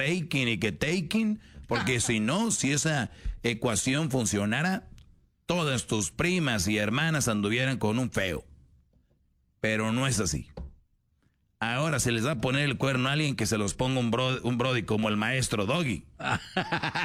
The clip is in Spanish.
breaking y que taking, porque si no, si esa ecuación funcionara, todas tus primas y hermanas anduvieran con un feo. Pero no es así. Ahora se les va a poner el cuerno a alguien que se los ponga un brody como el maestro Doggy.